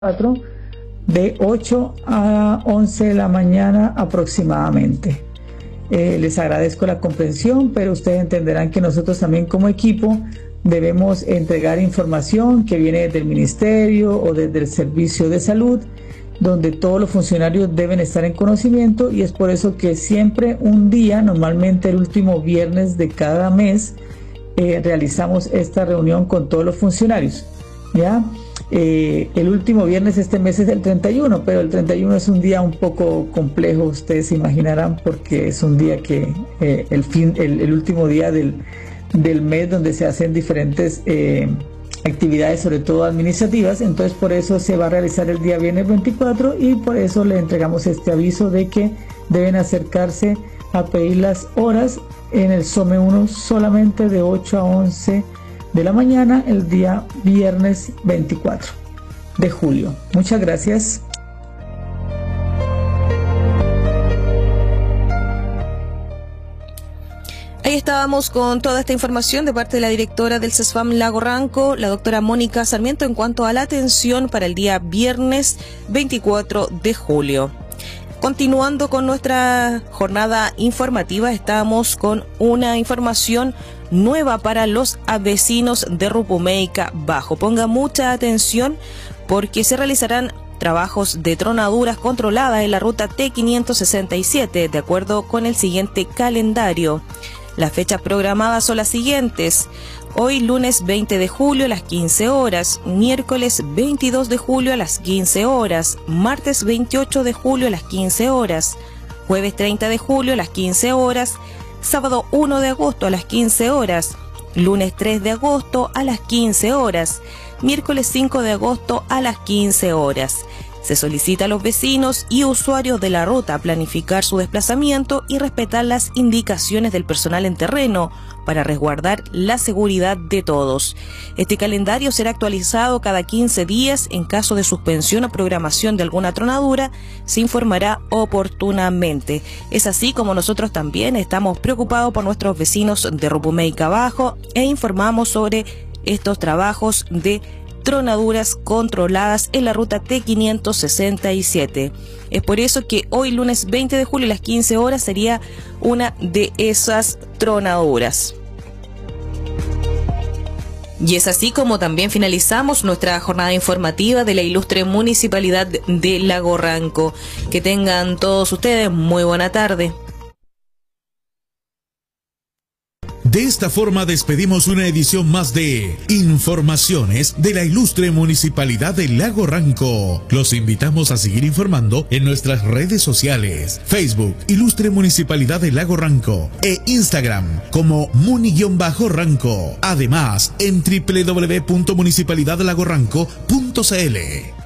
4 de 8 a 11 de la mañana aproximadamente. Les agradezco la comprensión, pero ustedes entenderán que nosotros también como equipo debemos entregar información que viene desde el ministerio o desde el servicio de salud, donde todos los funcionarios deben estar en conocimiento, y es por eso que siempre un día, normalmente el último viernes de cada mes, realizamos esta reunión con todos los funcionarios, ¿ya? El último viernes este mes es el 31, pero el 31 es un día un poco complejo, ustedes se imaginarán, porque es un día que el último día del mes, donde se hacen diferentes actividades, sobre todo administrativas. Entonces por eso se va a realizar el día viernes 24, y por eso le entregamos este aviso de que deben acercarse a pedir las horas en el SOME 1 solamente de 8 a 11 de la mañana el día viernes 24 de julio. Muchas gracias. Ahí estábamos con toda esta información de parte de la directora del CESFAM Lago Ranco, la doctora Mónica Sarmiento, en cuanto a la atención para el día viernes 24 de julio. Continuando con nuestra jornada informativa, estamos con una información nueva para los vecinos de Rupumeica Bajo. Ponga mucha atención porque se realizarán trabajos de tronaduras controladas en la ruta T567 de acuerdo con el siguiente calendario. Las fechas programadas son las siguientes: hoy lunes 20 de julio a las 15 horas, miércoles 22 de julio a las 15 horas, martes 28 de julio a las 15 horas, jueves 30 de julio a las 15 horas, sábado 1 de agosto a las 15 horas, lunes 3 de agosto a las 15 horas, miércoles 5 de agosto a las 15 horas. Se solicita a los vecinos y usuarios de la ruta planificar su desplazamiento y respetar las indicaciones del personal en terreno para resguardar la seguridad de todos. Este calendario será actualizado cada 15 días. En caso de suspensión o programación de alguna tronadura, se informará oportunamente. Es así como nosotros también estamos preocupados por nuestros vecinos de Rupumeica Bajo e informamos sobre estos trabajos de tronaduras controladas en la ruta T567. Es por eso que hoy lunes 20 de julio a las 15 horas sería una de esas tronaduras. Y es así como también finalizamos nuestra jornada informativa de la ilustre Municipalidad de Lago Ranco. Que tengan todos ustedes muy buena tarde. De esta forma despedimos una edición más de Informaciones de la ilustre Municipalidad de Lago Ranco. Los invitamos a seguir informando en nuestras redes sociales: Facebook, Ilustre Municipalidad de Lago Ranco, e Instagram como Muni-Ranco. Además, en www.municipalidadlagoranco.cl.